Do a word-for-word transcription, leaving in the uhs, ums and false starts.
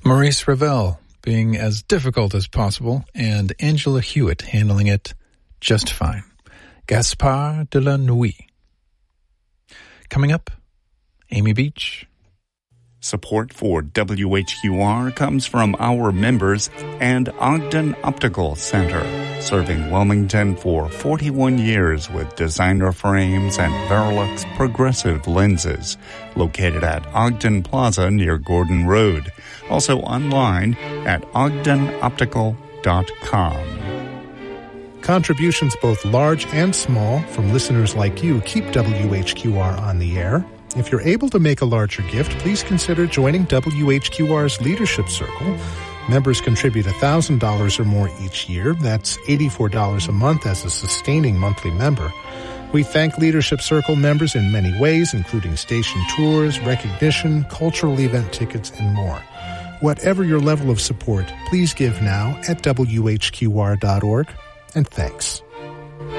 Maurice Ravel being as difficult as possible, and Angela Hewitt handling it just fine. Gaspard de la Nuit. Coming up, Amy Beach. Support for W H Q R comes from our members and Ogden Optical Center, serving Wilmington for forty-one years with designer frames and Verilux progressive lenses, located at Ogden Plaza near Gordon Road. Also online at ogden optical dot com. Contributions both large and small from listeners like you keep W H Q R on the air. If you're able to make a larger gift, please consider joining W H Q R's Leadership Circle. Members contribute one thousand dollars or more each year. That's eighty-four dollars a month as a sustaining monthly member. We thank Leadership Circle members in many ways, including station tours, recognition, cultural event tickets, and more. Whatever your level of support, please give now at W H Q R dot org, and thanks.